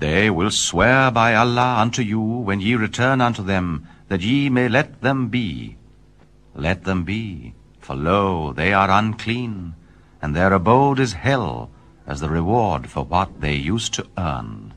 They will swear by Allah unto you when ye return unto them, that ye may let them be. Let them be, for lo, they are unclean, and their abode is hell, as the reward for what they used to earn.